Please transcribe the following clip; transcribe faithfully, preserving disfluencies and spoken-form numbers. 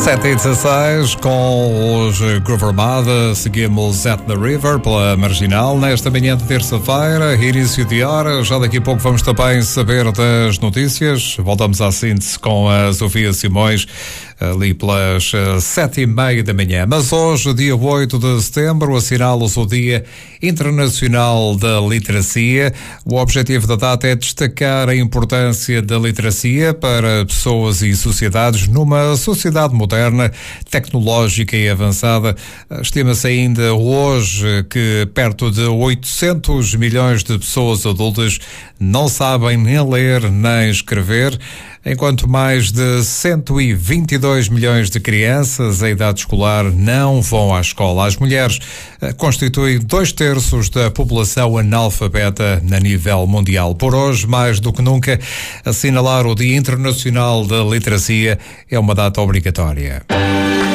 sete e dezasseis com os Groove Armada, seguimos at the River pela Marginal nesta manhã de terça-feira, início de hora. Já daqui a pouco vamos também saber das notícias. Voltamos à síntese com a Sofia Simões ali pelas sete e meia da manhã. Mas hoje, dia oito de setembro, assinala-se o Dia Internacional da Literacia. O objetivo da data é destacar a importância da literacia para pessoas e sociedades numa sociedade moderna, tecnológica e avançada. Estima-se ainda hoje que perto de oitocentos milhões de pessoas adultas não sabem nem ler nem escrever, enquanto mais de cento e vinte e dois milhões de crianças em idade escolar não vão à escola. As mulheres constituem dois terços da população analfabeta a nível mundial. Por hoje, mais do que nunca, assinalar o Dia Internacional da Literacia é uma data obrigatória.